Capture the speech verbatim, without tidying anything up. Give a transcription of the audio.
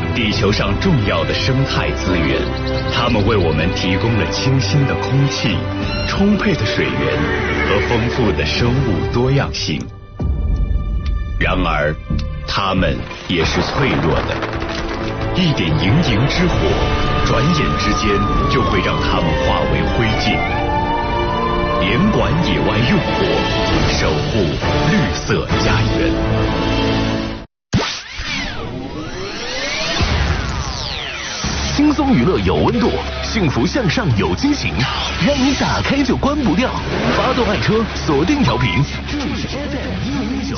地球上重要的生态资源，它们为我们提供了清新的空气、充沛的水源和丰富的生物多样性。然而，它们也是脆弱的，一点营营之火，转眼之间就会让它们化为灰烬。联管野外用火，守护绿色家园。 轻松娱乐有温度，幸福向上有惊喜，让你打开就关不掉。发动爱车，锁定调频，这里是 F M 一零零九。